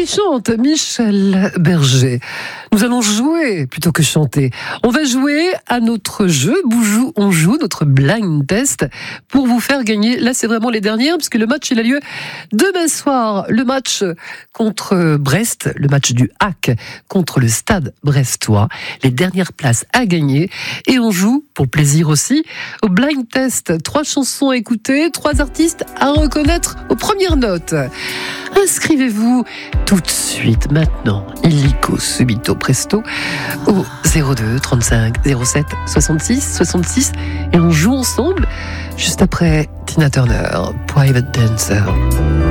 qui chante, Michel Berger. Nous allons jouer plutôt que chanter. On va jouer à notre jeu Boujou on joue, notre blind test, pour vous faire gagner. Là, c'est vraiment les dernières, parce que le match, il a lieu demain soir. Le match contre Brest, le match du HAC contre le Stade brestois. Les dernières places à gagner. Et on joue, pour plaisir aussi, au blind test. 3 chansons à écouter, 3 artistes à reconnaître aux premières notes. Inscrivez-vous tout de suite, maintenant, illico subito presto, au 02 35 07 66 66, et on joue ensemble juste après Tina Turner, Private Dancer.